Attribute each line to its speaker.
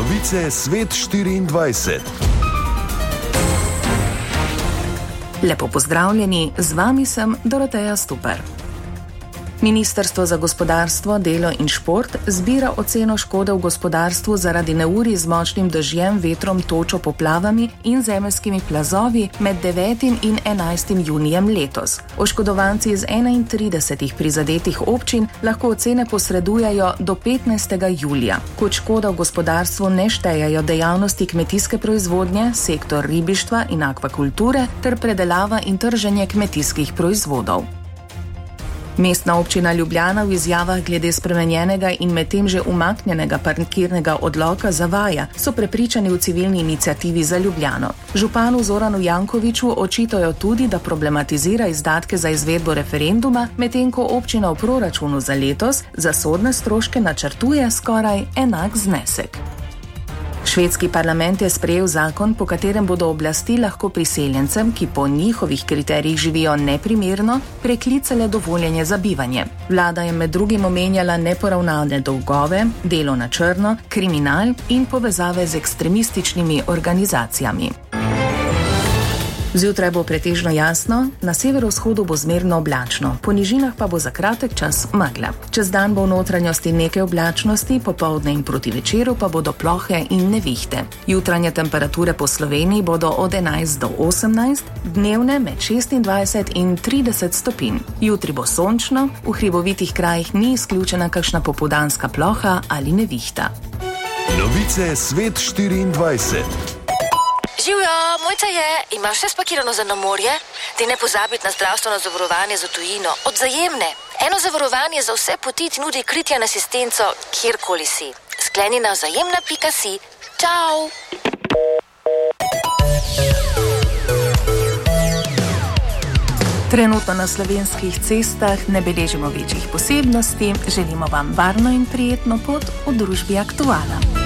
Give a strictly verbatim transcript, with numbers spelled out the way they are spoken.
Speaker 1: Novice Svet štiriindvajset.
Speaker 2: Lepo pozdravljeni, z vami sem Doroteja Stuper. Ministrstvo za gospodarstvo, delo in šport zbira oceno škode v gospodarstvu zaradi neurij z močnim dežjem, vetrom, točo, poplavami in zemeljskimi plazovi med devetim in enajstim junijem letos. Oškodovanci iz enaintridesetih prizadetih občin lahko ocene posredujejo do petnajstega julija. Kot škoda v gospodarstvu ne štejejo dejavnosti kmetijske proizvodnje, sektor ribištva in akvakulture ter predelava in trženje kmetijskih proizvodov. Mestna občina Ljubljana v izjavah glede spremenjenega in medtem že umaknjenega parkirnega odloka zavaja, so prepričani v civilni iniciativi za Ljubljano. Županu Zoranu Jankoviću očitajo tudi, da problematizira izdatke za izvedbo referenduma, medtem ko občina v proračunu za letos za sodne stroške načrtuje skoraj enak znesek. Švedski parlament je sprejel zakon, po katerem bodo oblasti lahko priseljencem, ki po njihovih kriterijih živijo neprimerno, preklicale dovoljenje za bivanje. Vlada je med drugim omenjala neporavnane dolgove, delo na črno, kriminal in povezave z ekstremističnimi organizacijami. Zjutraj bo pretežno jasno, na severovzhodu bo zmerno oblačno, po nižinah pa bo za kratek čas megla. Čez dan bo v notranjosti nekaj oblačnosti, popoldne in proti večeru pa bodo plohe in nevihte. Jutranje temperature po Sloveniji bodo od enajst do osemnajst, dnevne med šestindvajset in trideset stopinj. Jutri bo sončno, v hribovitih krajih ni izključena kakšna popoldanska ploha ali nevihta.
Speaker 1: Novice Svet štiriindvajset.
Speaker 3: Živjo, Mojca je, imaš vse spakirano za na morje? Ti ne pozabiti na zdravstveno zavarovanje za tujino, od Vzajemne. Eno zavarovanje za vse poti ti nudi kritje in asistenco, kjerkoli si. Skleni na vzajemna pika si. Čau!
Speaker 2: Trenutno na slovenskih cestah ne beležimo večjih posebnosti, želimo vam varno in prijetno pot v družbi Aktuala.